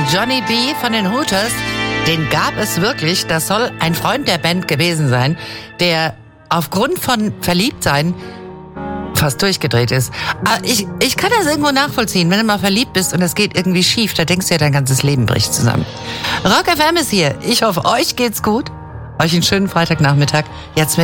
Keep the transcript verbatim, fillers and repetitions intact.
Johnny B. von den Hooters, den gab es wirklich. Das soll ein Freund der Band gewesen sein, der aufgrund von Verliebtsein fast durchgedreht ist. Aber ich, ich kann das irgendwo nachvollziehen, wenn du mal verliebt bist und es geht irgendwie schief, da denkst du ja, dein ganzes Leben bricht zusammen. Rock F M ist hier. Ich hoffe, euch geht's gut. Euch einen schönen Freitagnachmittag. Jetzt mit